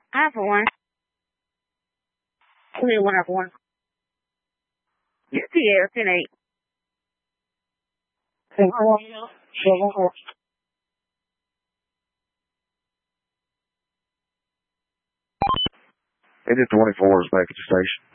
I have one. We will have one. Yes, yeah, 10-8. Agent 24 is back at the station.